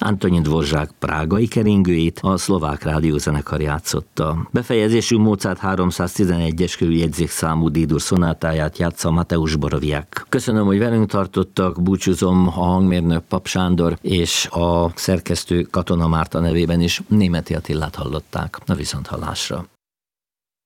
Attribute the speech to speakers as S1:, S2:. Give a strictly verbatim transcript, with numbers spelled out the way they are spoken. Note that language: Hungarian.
S1: Antonin Dvořák prágai keringőit a szlovák rádiózenekar játszotta. Befejezésű Mozart háromszáztizenegyes körüljegyzékszámú D-dur szonátáját játsza Mateusz Borowiak. Köszönöm, hogy velünk tartottak, búcsúzom, a hangmérnök Pap Sándor és a szerkesztő Katona Márta nevében is Németi Attilát hallották. A viszonthallásra.